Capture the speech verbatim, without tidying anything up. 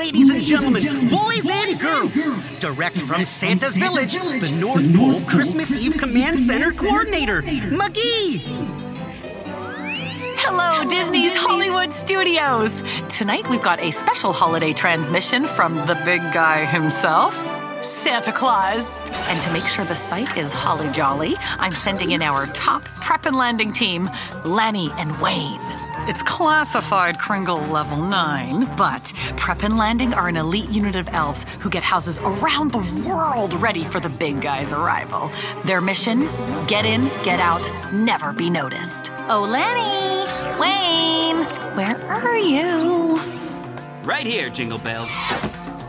Ladies and gentlemen, boys and girls, direct from Santa's Village, the North Pole Christmas Eve Command Center Coordinator, McGee! Hello, Disney's Hollywood Studios! Tonight we've got a special holiday transmission from the big guy himself, Santa Claus. And to make sure the site is holly jolly, I'm sending in our top prep and landing team, Lanny and Wayne. It's classified Kringle Level nine, but Prep and Landing are an elite unit of elves who get houses around the world ready for the big guy's arrival. Their mission? Get in, get out, never be noticed. Oh, Lanny! Wayne! Where are you? Right here, Jingle Bells.